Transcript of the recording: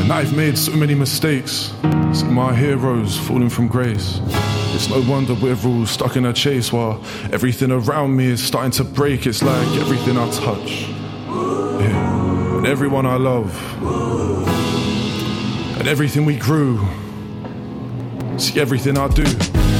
And I've made so many mistakes. See my heroes falling from grace. It's no wonder we're all stuck in a chase while everything around me is starting to break. It's like everything I touch, yeah, and everyone I love, and everything we grew. See everything I do.